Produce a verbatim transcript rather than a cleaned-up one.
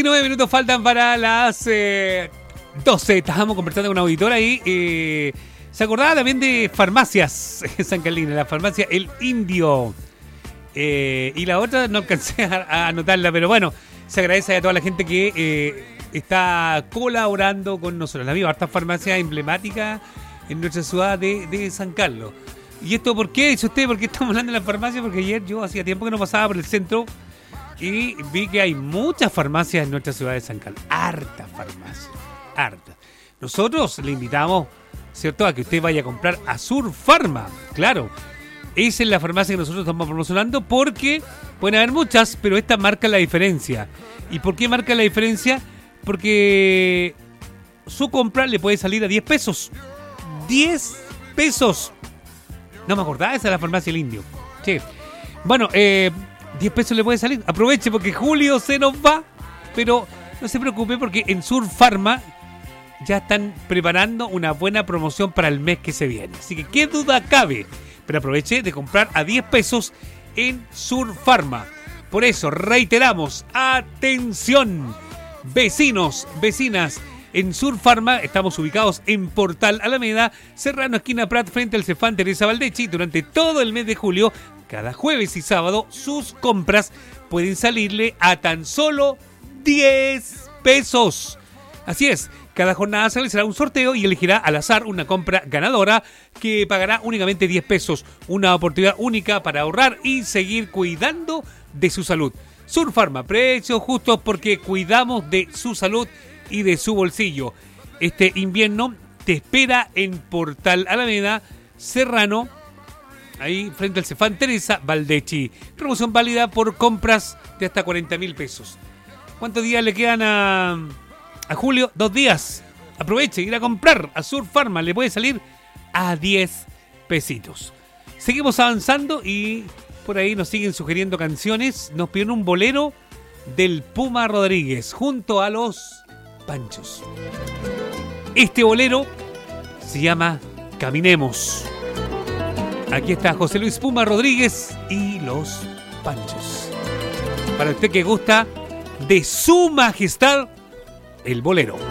Nueve minutos faltan para las eh, doce. Estábamos conversando con una auditora y eh, se acordaba también de farmacias en San Carlino, la farmacia El Indio. Eh, y la otra no alcancé a, a anotarla, pero bueno, se agradece a toda la gente que eh, está colaborando con nosotros. La misma, hartas farmacias emblemáticas en nuestra ciudad de, de San Carlos. ¿Y esto por qué? Dice usted, ¿por qué estamos hablando de la farmacia? Porque ayer yo hacía tiempo que no pasaba por el centro y vi que hay muchas farmacias en nuestra ciudad de San Carlos. Hartas farmacias, hartas. Nosotros le invitamos, ¿cierto?, a que usted vaya a comprar a Sur Pharma. Claro, esa es la farmacia que nosotros estamos promocionando porque pueden haber muchas, pero esta marca la diferencia. ¿Y por qué marca la diferencia? Porque su compra le puede salir a diez pesos. diez pesos. No me acordaba, esa es la farmacia El Indio. Sí. Bueno, eh, diez pesos le puede salir. Aproveche porque julio se nos va. Pero no se preocupe porque en Sur Pharma ya están preparando una buena promoción para el mes que se viene. Así que qué duda cabe. Pero aproveche de comprar a diez pesos en Sur Pharma. Por eso reiteramos, atención, vecinos, vecinas. En Sur Pharma estamos ubicados en Portal Alameda, Serrano, esquina Prat, frente al Cefán Teresa Valdechi. Durante todo el mes de julio, cada jueves y sábado, sus compras pueden salirle a tan solo diez pesos. Así es, cada jornada se realizará un sorteo y elegirá al azar una compra ganadora que pagará únicamente diez pesos. Una oportunidad única para ahorrar y seguir cuidando de su salud. Sur Pharma, precios justos porque cuidamos de su salud y de su bolsillo. Este invierno te espera en Portal Alameda, Serrano, ahí frente al Cefán Teresa Valdechi. Promoción válida por compras de hasta cuarenta mil pesos. ¿Cuántos días le quedan a, a julio? Dos días. Aproveche, ir a comprar a Sur Pharma. Le puede salir a diez pesitos. Seguimos avanzando y por ahí nos siguen sugiriendo canciones. Nos pidieron un bolero del Puma Rodríguez junto a los Panchos. Este bolero se llama Caminemos. Aquí está José Luis Puma Rodríguez y los Panchos. Para usted que gusta de su majestad, el bolero.